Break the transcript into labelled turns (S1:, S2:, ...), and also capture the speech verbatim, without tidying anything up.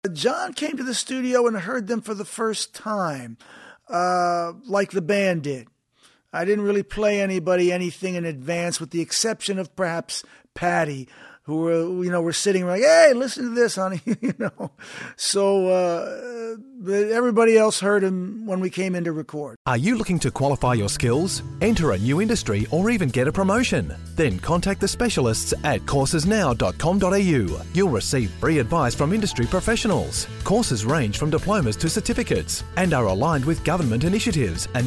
S1: John came to the studio and heard them for the first time, uh, like the band did. I didn't really play anybody anything in advance, with the exception of perhaps Patty, who were, you know, were sitting like, hey, listen to this, honey, you know. So uh, everybody else heard him when we came in to record.
S2: Are you looking to qualify your skills, enter a new industry, or even get a promotion? Then contact the specialists at courses now dot com dot a u. You'll receive free advice from industry professionals. Courses range from diplomas to certificates and are aligned with government initiatives and